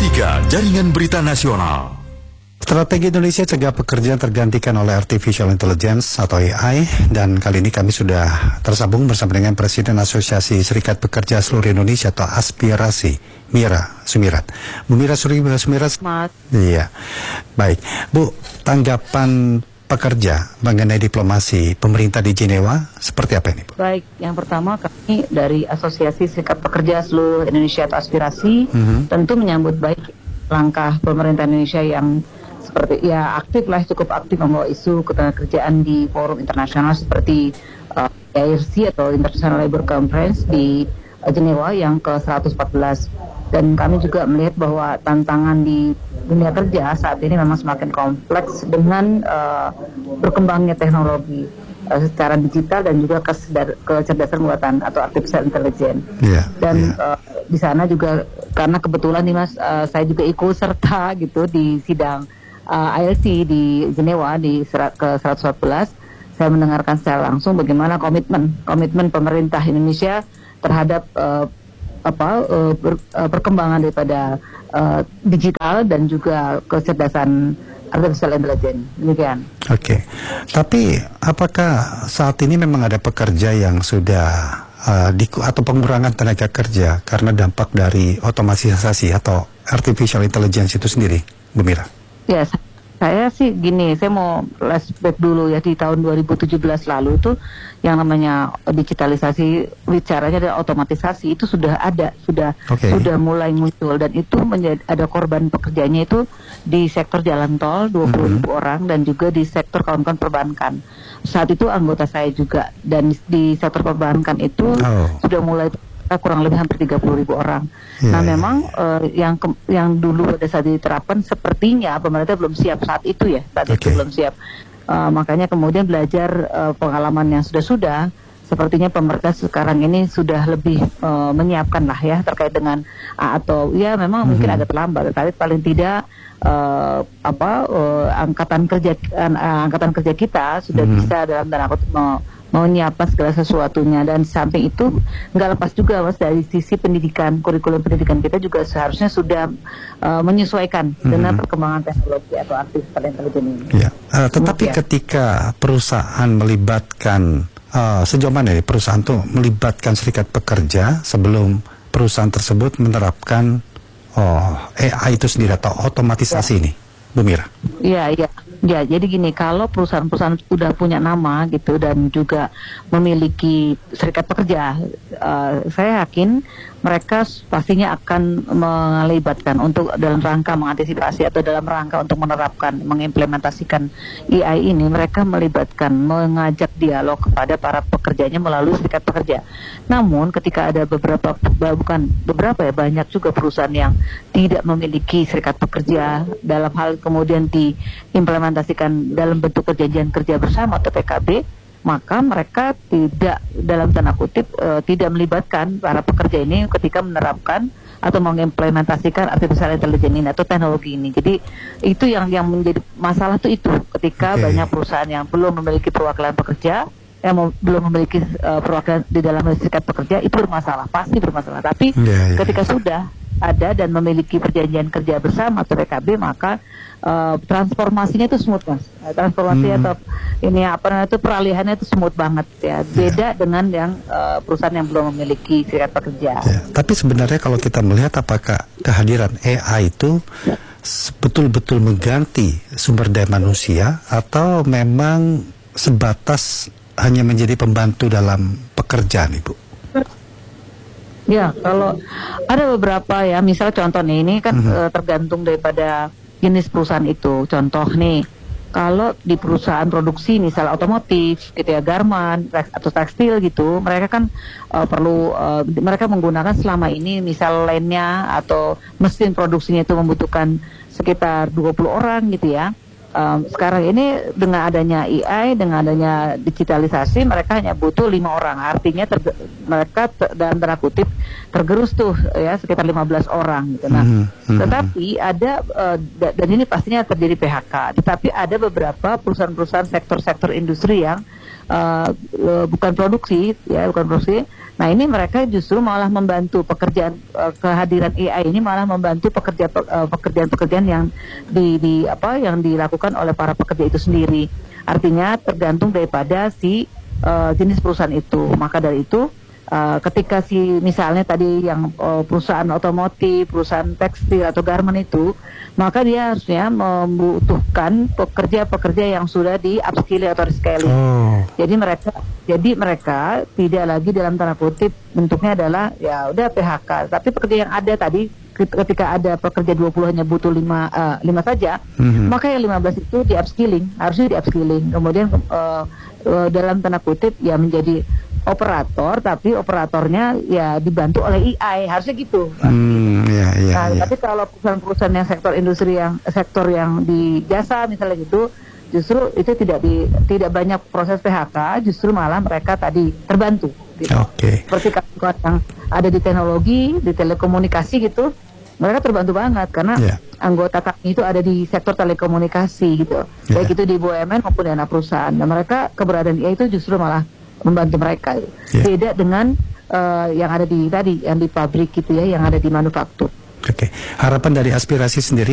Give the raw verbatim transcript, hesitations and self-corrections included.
tiga Jaringan Berita Nasional. Strategi Indonesia cegah pekerjaan tergantikan oleh Artificial Intelligence atau A I, dan kali ini kami sudah tersambung bersama dengan Presiden Asosiasi Serikat Pekerja Seluruh Indonesia atau Aspirasi, Mira Sumirat. Bu Mira Sumirat. Mas. Iya, baik. Bu, tanggapan pekerja mengenai diplomasi pemerintah di Jenewa seperti apa ini, Bu? Baik, yang pertama kami dari Asosiasi Serikat Pekerja Seluruh Indonesia atau Aspirasi mm-hmm. tentu menyambut baik langkah pemerintah Indonesia yang seperti ya aktif lah, cukup aktif membawa isu ketenagakerjaan di forum internasional seperti uh, I R C atau International Labour Conference di uh, Jenewa yang ke seratus empat belas. Dan kami juga melihat bahwa tantangan di dunia kerja saat ini memang semakin kompleks dengan uh, berkembangnya teknologi uh, secara digital dan juga kesedar, kecerdasan buatan atau artificial intelligence. Yeah, dan yeah. Uh, di sana juga karena kebetulan nih Mas, uh, saya juga ikut serta gitu di sidang uh, I L C di Jenewa di serat, ke seratus empat belas. Saya mendengarkan secara langsung bagaimana komitmen komitmen pemerintah Indonesia terhadap uh, apa uh, ber, uh, perkembangan daripada uh, digital dan juga kecerdasan artificial intelligence. Demikian. Oke. Okay. Tapi apakah saat ini memang ada pekerja yang sudah uh, di, atau pengurangan tenaga kerja karena dampak dari otomatisasi atau artificial intelligence itu sendiri, Bu Mira? Ya, saya sih gini, saya mau flashback dulu ya, di tahun dua ribu tujuh belas lalu itu yang namanya digitalisasi, bicaranya ada otomatisasi, itu sudah ada, sudah okay. sudah mulai muncul, dan itu menjadi ada korban pekerjaannya itu di sektor jalan tol dua puluh ribu mm-hmm. orang, dan juga di sektor kawan-kawan perbankan. Saat itu anggota saya juga, dan di sektor perbankan itu oh. sudah mulai kurang lebih hampir tiga puluh ribu orang. Yeah, nah memang yeah. Uh, yang ke, yang dulu pada saat diterapkan sepertinya pemerintah belum siap saat itu ya, saat okay. itu belum siap. Uh, makanya kemudian belajar uh, pengalaman yang sudah-sudah, sepertinya pemerintah sekarang ini sudah lebih uh, menyiapkan lah ya terkait dengan uh, atau ya memang mm-hmm. mungkin agak terlambat, tapi paling tidak uh, apa uh, angkatan kerja uh, angkatan kerja kita sudah mm-hmm. bisa dalam tanda kutip mau mau menyiapkan segala sesuatunya. Dan samping itu nggak lepas juga Mas, dari sisi pendidikan, kurikulum pendidikan kita juga seharusnya sudah uh, menyesuaikan hmm. dengan perkembangan teknologi atau artificial intelligence ini. Ya. Uh, tetapi ya. Ketika perusahaan melibatkan uh, sejauh mana ya perusahaan itu melibatkan serikat pekerja sebelum perusahaan tersebut menerapkan oh, A I itu sendiri atau otomatisasi ya. Ini, Bu Mira? Iya, iya. Ya, jadi gini, kalau perusahaan-perusahaan sudah punya nama gitu dan juga memiliki serikat pekerja, uh, saya yakin mereka pastinya akan melibatkan untuk dalam rangka mengantisipasi atau dalam rangka untuk menerapkan, mengimplementasikan A I ini, mereka melibatkan, mengajak dialog kepada para pekerjanya melalui serikat pekerja. Namun ketika ada beberapa, bukan beberapa ya, banyak juga perusahaan yang tidak memiliki serikat pekerja dalam hal kemudian diimplementasikan dalam bentuk perjanjian kerja bersama atau P K B, maka mereka tidak, dalam tanda kutip, e, tidak melibatkan para pekerja ini ketika menerapkan atau mengimplementasikan artificial intelligence ini atau teknologi ini. Jadi itu yang yang menjadi masalah tuh itu, ketika okay. banyak perusahaan yang belum memiliki perwakilan pekerja, yang mau, belum memiliki uh, perwakilan di dalam serikat pekerja, itu bermasalah, pasti bermasalah. Tapi yeah, yeah. ketika sudah ada dan memiliki perjanjian kerja bersama atau P K B, maka uh, transformasinya itu smooth Mas. Transformasi hmm. atau ini apa namanya itu peralihannya itu smooth banget ya. Beda yeah. dengan yang uh, perusahaan yang belum memiliki serikat pekerja. Yeah. Tapi sebenarnya kalau kita melihat apakah kehadiran A I itu yeah. betul-betul mengganti sumber daya manusia atau memang sebatas hanya menjadi pembantu dalam pekerjaan, Ibu? Ya, kalau ada beberapa ya, misal contoh nih, ini kan mm-hmm. uh, tergantung daripada jenis perusahaan itu. Contoh nih, kalau di perusahaan produksi misal otomotif gitu ya, garment atau tekstil gitu, mereka kan uh, perlu uh, mereka menggunakan selama ini misal lainnya atau mesin produksinya itu membutuhkan sekitar dua puluh orang gitu ya. Um, sekarang ini dengan adanya A I, dengan adanya digitalisasi, mereka hanya butuh lima orang. Artinya terge- mereka te- dalam tanda kutip tergerus tuh ya sekitar lima belas orang gitu. Nah, mm-hmm. tetapi ada uh, da- dan ini pastinya terjadi P H K. Tetapi ada beberapa perusahaan-perusahaan sektor-sektor industri yang uh, uh, bukan produksi ya, bukan produksi, Nah ini mereka justru malah membantu pekerjaan uh, kehadiran A I ini malah membantu pekerja uh, pekerjaan-pekerjaan yang di, di apa yang dilakukan oleh para pekerja itu sendiri. Artinya tergantung daripada si uh, jenis perusahaan itu. Maka dari itu uh, ketika si misalnya tadi yang uh, perusahaan otomotif, perusahaan tekstil atau garment itu, maka dia harusnya membutuhkan pekerja-pekerja yang sudah di upskilling atau rescaling. Oh. Jadi mereka jadi mereka tidak lagi dalam tanda kutip bentuknya adalah ya udah P H K, tapi pekerja yang ada tadi ketika ada pekerja dua puluh hanya butuh lima, uh, lima saja, mm-hmm. maka yang lima belas itu di upskilling, harusnya di upskilling. Kemudian uh, uh, dalam tanda kutip ya menjadi operator, tapi operatornya ya dibantu oleh A I, harusnya gitu. Hmm, ya, ya, nah, ya. tapi kalau perusahaan-perusahaan yang sektor industri yang sektor yang di jasa misalnya gitu, justru itu tidak di tidak banyak proses P H K, justru malah mereka tadi terbantu. Gitu. Oke. Okay. Seperti kawan yang ada di teknologi, di telekomunikasi gitu, mereka terbantu banget karena yeah. anggota kami itu ada di sektor telekomunikasi gitu, yeah. baik itu di B U M N maupun di anak perusahaan. Dan mereka keberadaan A I itu justru malah membantu mereka. Yeah. Beda dengan uh, yang ada di tadi, yang di pabrik gitu ya, yang ada di manufaktur. Oke, okay. Harapan dari aspirasi sendiri